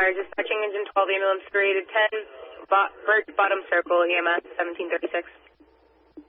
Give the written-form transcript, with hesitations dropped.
Fire dispatching engine 12, ambulance 3 to 10, Birch Bottom Circle, EMS 1736.